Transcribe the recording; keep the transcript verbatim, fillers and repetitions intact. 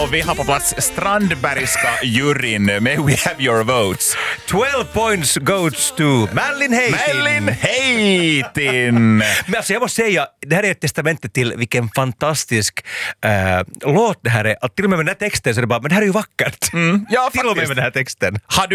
Och vi har på plats Strandbergska juryn. May we have your votes? twelve points goes to Mallin Heitin. Mallin Heitin! Men alltså jag måste säga, det här är ett testament till vilken fantastisk äh, låt det här är. Att till och med med den här texten så är det bara, men det här är ju vackert. Mm, ja, till och med faktiskt. med den här texten. Har